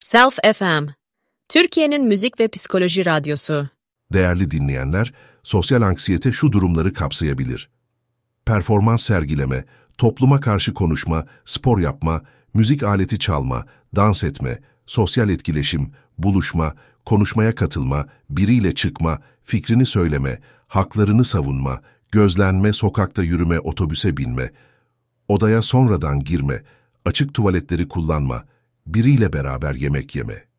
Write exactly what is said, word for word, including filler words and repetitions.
Self F M, Türkiye'nin müzik ve psikoloji radyosu. Değerli dinleyenler, sosyal anksiyete şu durumları kapsayabilir: performans sergileme, topluma karşı konuşma, spor yapma, müzik aleti çalma, dans etme, sosyal etkileşim, buluşma, konuşmaya katılma, biriyle çıkma, fikrini söyleme, haklarını savunma, gözlenme, sokakta yürüme, otobüse binme, odaya sonradan girme, açık tuvaletleri kullanma, biriyle beraber yemek yeme.